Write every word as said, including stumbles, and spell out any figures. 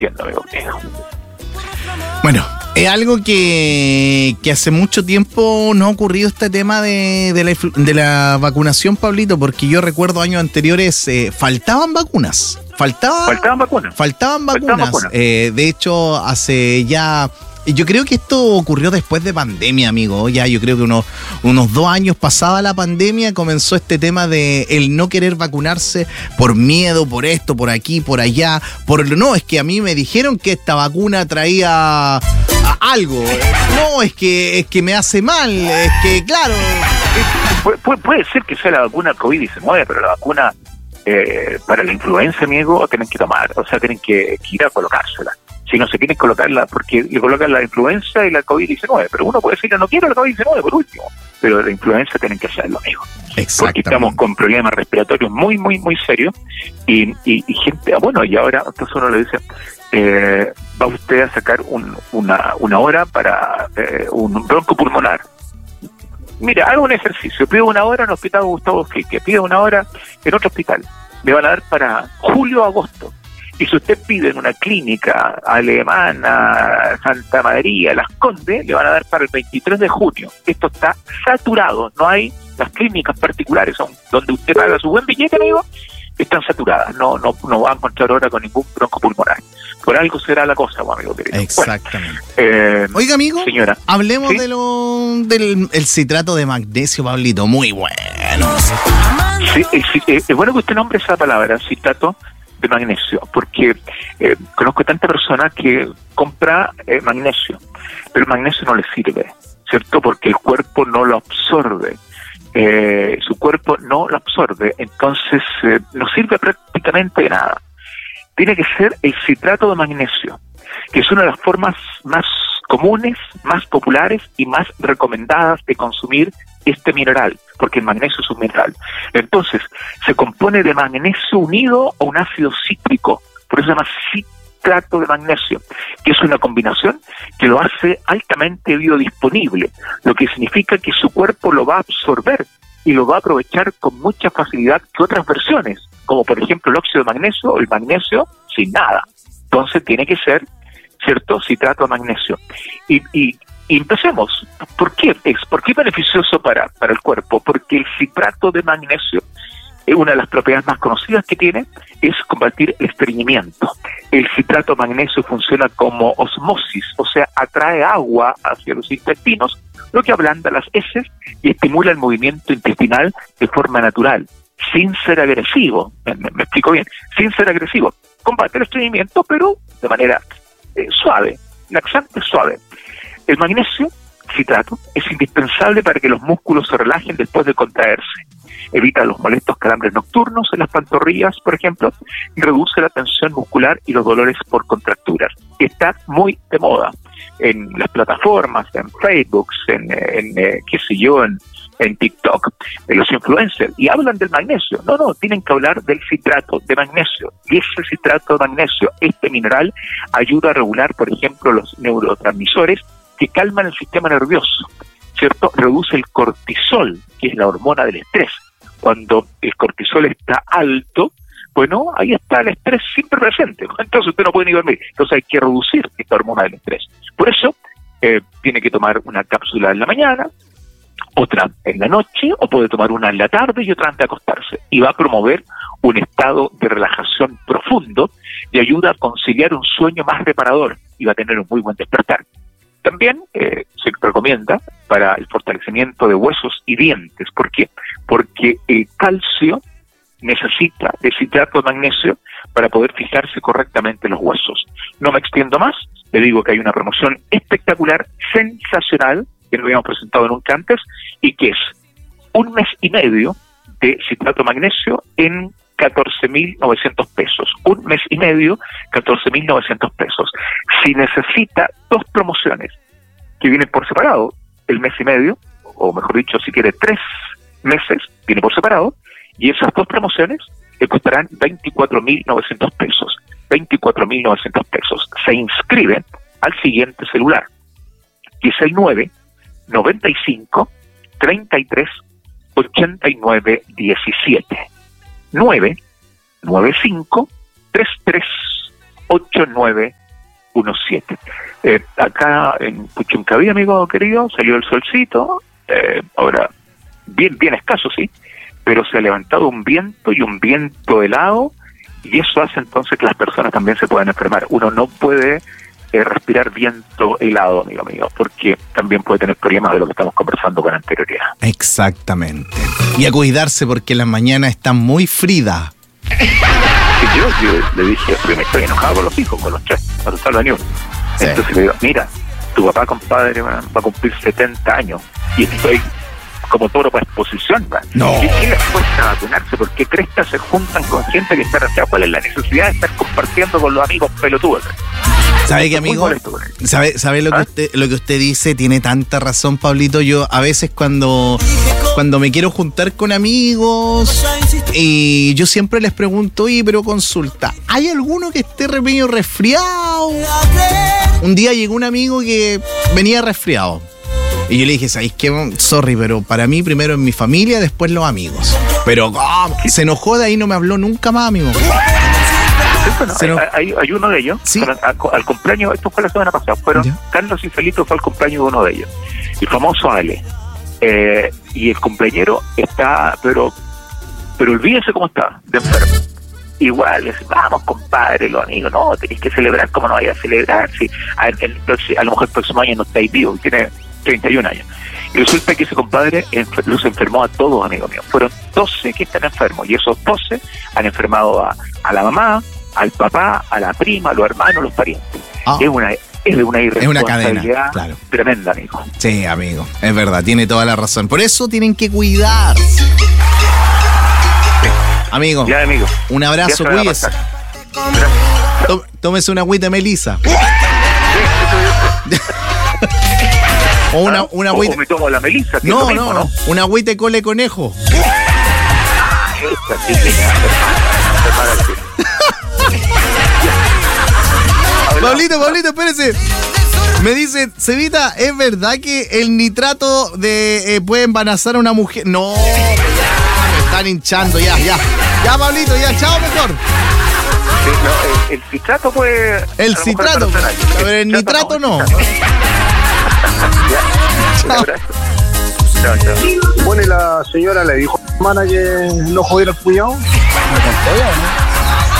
entiendo, amigo mío. Bueno, es algo que, que hace mucho tiempo no ha ocurrido este tema de, de, la, de la vacunación, Pablito, porque yo recuerdo años anteriores eh, faltaban vacunas. Faltaba, faltaban vacunas. Faltaban vacunas. Faltaban vacunas. Eh, de hecho, hace ya... Yo creo que esto ocurrió después de pandemia, amigo. Ya yo creo que unos, unos dos años pasada la pandemia comenzó este tema de el no querer vacunarse por miedo, por esto, por aquí, por allá. Por no, es que a mí me dijeron que esta vacuna traía algo. No, es que es que me hace mal. Es que, claro. Pu- pu- puede ser que sea la vacuna COVID diecinueve, pero la vacuna eh, para la influenza, amigo, tienen que tomar. O sea, tienen que, que ir a colocársela. Si no se quieren colocarla, porque le colocan la influenza y la COVID diecinueve, pero uno puede decir, no quiero la COVID diecinueve por último, pero la influenza tienen que hacerlo, amigo. Porque estamos con problemas respiratorios muy, muy, muy serios, y, y, y gente, bueno, y ahora entonces uno le dice, eh, va usted a sacar un, una, una hora para eh, un bronco pulmonar. Mira, haga un ejercicio, pide una hora en el hospital Gustavo Frique, pide una hora en otro hospital, le van a dar para julio o agosto. Y si usted pide en una clínica alemana, Santa María, Las Condes, le van a dar para el veintitrés de junio. Esto está saturado, no hay, las clínicas particulares son donde usted paga su buen billete, amigo, están saturadas, no no no va a encontrar ahora con ningún bronco pulmonar. Por algo será la cosa, amigo querido. Exactamente. Bueno, eh, Oiga, amigo, señora, hablemos ¿sí? de lo del el citrato de magnesio, Pablito, muy bueno. Sí, es, es, es bueno que usted nombre esa palabra, citrato de magnesio, porque eh, conozco tantas personas que compra eh, magnesio, pero el magnesio no le sirve, ¿cierto? Porque el cuerpo no lo absorbe, eh, su cuerpo no lo absorbe, entonces eh, no sirve prácticamente de nada. Tiene que ser el citrato de magnesio, que es una de las formas más comunes, más populares y más recomendadas de consumir este mineral, porque el magnesio es un mineral. Entonces, se compone de magnesio unido a un ácido cítrico, por eso se llama citrato de magnesio, que es una combinación que lo hace altamente biodisponible, lo que significa que su cuerpo lo va a absorber y lo va a aprovechar con mucha facilidad que otras versiones, como por ejemplo el óxido de magnesio o el magnesio sin nada. Entonces tiene que ser, ¿cierto?, citrato de magnesio. Y, y Y empecemos. ¿Por qué es? ¿Por qué es beneficioso para, para el cuerpo? Porque el citrato de magnesio, eh, una de las propiedades más conocidas que tiene, es combatir el estreñimiento. El citrato de magnesio funciona como osmosis, o sea, atrae agua hacia los intestinos, lo que ablanda las heces y estimula el movimiento intestinal de forma natural, sin ser agresivo. Me, me, me explico bien, sin ser agresivo. Combate el estreñimiento, pero de manera eh, suave, laxante, suave. El magnesio, citrato, es indispensable para que los músculos se relajen después de contraerse. Evita los molestos calambres nocturnos en las pantorrillas, por ejemplo, y reduce la tensión muscular y los dolores por contracturas. Está muy de moda en las plataformas, en Facebook, en, en eh, qué sé yo, en, en TikTok, de los influencers, y hablan del magnesio. No, no, tienen que hablar del citrato de magnesio. Y ese citrato de magnesio, este mineral, ayuda a regular, por ejemplo, los neurotransmisores que calman el sistema nervioso, ¿cierto? Reduce el cortisol, que es la hormona del estrés. Cuando el cortisol está alto, bueno, ahí está el estrés siempre presente, ¿no? Entonces usted no puede ni dormir. Entonces hay que reducir esta hormona del estrés. Por eso, eh, tiene que tomar una cápsula en la mañana, otra en la noche, o puede tomar una en la tarde y otra antes de acostarse. Y va a promover un estado de relajación profundo y ayuda a conciliar un sueño más reparador y va a tener un muy buen despertar. También eh, se recomienda para el fortalecimiento de huesos y dientes. ¿Por qué? Porque el calcio necesita de citrato de magnesio para poder fijarse correctamente en los huesos. No me extiendo más, le digo que hay una promoción espectacular, sensacional, que no habíamos presentado nunca antes, y que es un mes y medio de citrato de magnesio en catorce mil novecientos pesos. Un mes y medio, catorce mil novecientos pesos. Si necesita dos promociones que vienen por separado, el mes y medio, o mejor dicho, si quiere tres meses, viene por separado, y esas dos promociones le costarán veinticuatro mil novecientos pesos. veinticuatro mil novecientos pesos. Se inscribe al siguiente celular, que es el nueve noventa y cinco treinta y tres ochenta y nueve diecisiete. nueve nueve cinco tres tres ocho nueve uno siete. Eh, acá en Puchuncaví, amigo querido, salió el solcito, eh, ahora bien, bien escaso, sí, pero se ha levantado un viento y un viento helado, y eso hace entonces que las personas también se puedan enfermar. Uno no puede eh, respirar viento helado, amigo mío, porque también puede tener problemas de lo que estamos conversando con anterioridad. Exactamente. Y a cuidarse porque las mañanas están muy fridas. Yo, yo le dije, yo me estoy enojado con los hijos, con los tres, no se salva ni uno. Sí. Entonces le digo, mira, tu papá, compadre, man, va a cumplir setenta años y estoy como toro para exposición, man. No. ¿Qué, ¿Qué les cuesta vacunarse? ¿Por qué crestas se juntan con gente que está rastreada? ¿Cuál es la necesidad de estar compartiendo con los amigos pelotudos? ¿Sabe qué, amigo? ¿Sabe, sabe lo, ¿Ah? que usted, lo que usted dice? Tiene tanta razón, Pablito. Yo a veces cuando, cuando me quiero juntar con amigos, y yo siempre les pregunto, oye, pero consulta, ¿hay alguno que esté medio resfriado? Un día llegó un amigo que venía resfriado. Y yo le dije, ¿sabes qué? Sorry, pero para mí primero es mi familia, después los amigos. Pero oh, se enojó, de ahí no me habló nunca más, amigo. Bueno, hay, hay, hay uno de ellos, ¿sí? Pero al, al cumpleaños, esto fue la semana pasada, fueron ¿ya? Carlos y Felipe, fue al cumpleaños de uno de ellos, el famoso Ale. Eh, y el cumpleañero está, pero pero olvídese cómo está, de enfermo. Igual, es, vamos, compadre, los amigos, no, tenéis que celebrar, ¿cómo no vaya a celebrar? Si a, el, el, a lo mejor el próximo año no estáis vivos, tiene treinta y un años. Y resulta que ese compadre enfer- los enfermó a todos, amigos míos. Fueron doce que están enfermos, y esos doce han enfermado a, a la mamá, al papá, a la prima, a los hermanos, los parientes. Oh. Es una es de una irresponsabilidad es una cadena, claro. Tremenda, amigo. Sí, amigo, es verdad, tiene toda la razón. Por eso tienen que cuidarse. Sí. Amigo, ya, amigo, un abrazo, cuídese. Tó- tómese una agüita de melisa. O una, una agüita. O me tomo la melisa. Que no, es lo mismo, no, no, una agüita de cole conejo. Esta, sí, sí, Pablito, Pablito, espérese. Me dice, Cevita, ¿es verdad que el nitrato de eh, puede embarazar a una mujer? No, ya, me están hinchando, ya, ya. Ya, Pablito, ya, chao mejor. Sí, no, el, el citrato puede... El citrato, pero el, el nitrato no. no. Ya, chao. Chao, chao. Bueno, y la señora le dijo a la hermana que no jodiera el cuñado. ¿Me contó ya o no?